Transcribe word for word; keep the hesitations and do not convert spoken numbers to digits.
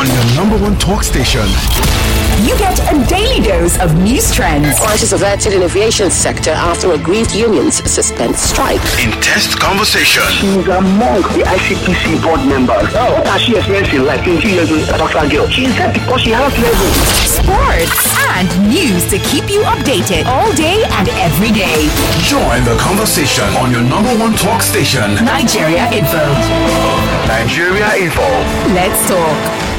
on your number one talk station. You get a daily dose of news trends. Prices averted in aviation sector after aggrieved unions suspend strike. Intense conversation. She's among the I C P C board members. Oh, what has she experienced in life? twenty years with a doctor girl. She is that because she has level. Sports and news to keep you updated all day and every day. Join the conversation on your number one talk station. Nigeria Info. Nigeria Info. Let's talk.